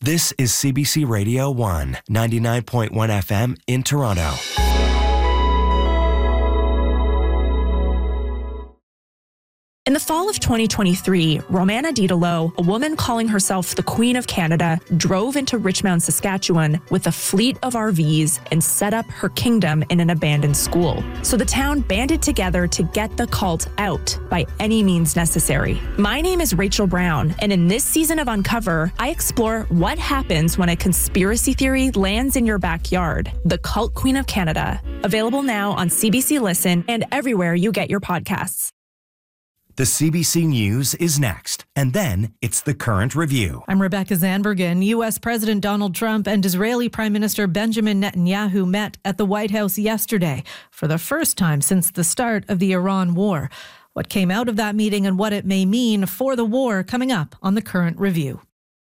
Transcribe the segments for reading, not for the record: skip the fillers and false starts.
This is CBC Radio 1, 99.1 FM in Toronto. In the fall of 2023, Romana Didalo, a woman calling herself the Queen of Canada, drove into Richmond, Saskatchewan with a fleet of RVs and set up her kingdom in an abandoned school. So the town banded together to get the cult out by any means necessary. My name is Rachel Brown, and in this season of Uncover, I explore what happens when a conspiracy theory lands in your backyard. The Cult Queen of Canada. Available now on CBC Listen and everywhere you get your podcasts. The CBC News is next, and then it's the Current Review. I'm Rebecca Zanbergen. U.S. President Donald Trump and Israeli Prime Minister Benjamin Netanyahu met at the White House yesterday for the first time since the start of the Iran war. What came out of that meeting and what it may mean for the war coming up on the Current Review.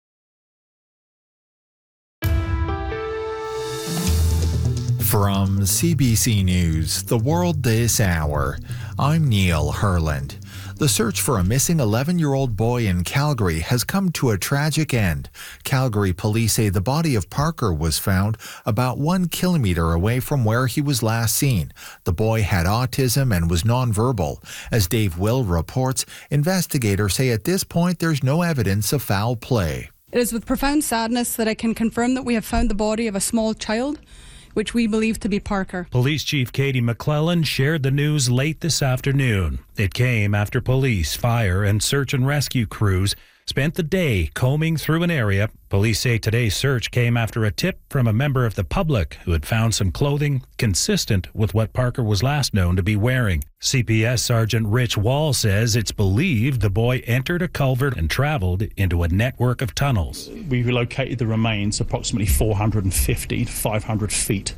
From CBC News, The World This Hour, I'm Neil Herland. The search for a missing 11-year-old boy in Calgary has come to a tragic end. Calgary police say the body of Parker was found about 1 kilometer away from where he was last seen. The boy had autism and was nonverbal. As Dave Will reports, investigators say at this point there's no evidence of foul play. It is with profound sadness that I can confirm that we have found the body of a small child, which we believe to be Parker. Police Chief Katie McClellan shared the news late this afternoon. It came after police, fire, and search and rescue crews spent the day combing through an area. Police say today's search came after a tip from a member of the public who had found some clothing consistent with what Parker was last known to be wearing. CPS Sergeant Rich Wall says it's believed the boy entered a culvert and traveled into a network of tunnels. We relocated the remains approximately 450 to 500 feet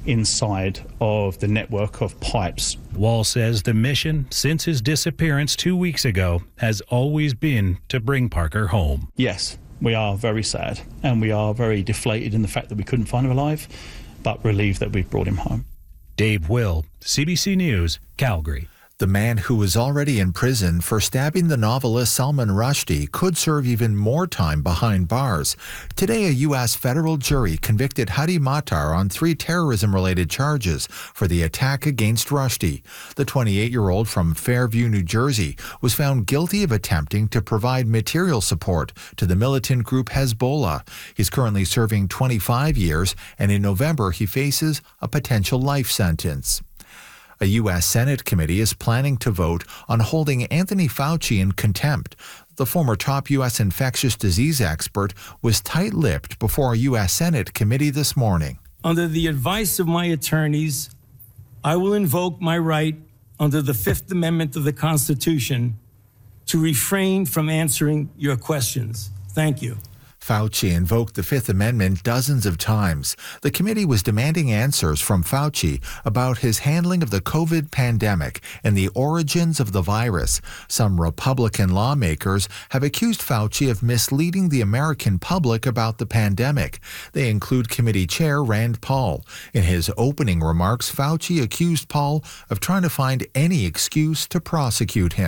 inside of the network of pipes. Wall says the mission since his disappearance 2 weeks ago has always been to bring Parker home. Yes, we are very sad and we are very deflated in the fact that we couldn't find him alive, but relieved that we've brought him home. Dave Will, CBC News, Calgary. The man who was already in prison for stabbing the novelist Salman Rushdie could serve even more time behind bars. Today, a U.S. federal jury convicted Hadi Matar on 3 terrorism-related charges for the attack against Rushdie. The 28-year-old from Fairview, New Jersey, was found guilty of attempting to provide material support to the militant group Hezbollah. He's currently serving 25 years, and in November he faces a potential life sentence. A U.S. Senate committee is planning to vote on holding Anthony Fauci in contempt. The former top U.S. infectious disease expert was tight-lipped before a U.S. Senate committee this morning. Under the advice of my attorneys, I will invoke my right under the Fifth Amendment of the Constitution to refrain from answering your questions. Thank you. Fauci invoked the Fifth Amendment dozens of times. The committee was demanding answers from Fauci about his handling of the COVID pandemic and the origins of the virus. Some Republican lawmakers have accused Fauci of misleading the American public about the pandemic. They include Committee Chair Rand Paul. In his opening remarks, Fauci accused Paul of trying to find any excuse to prosecute him.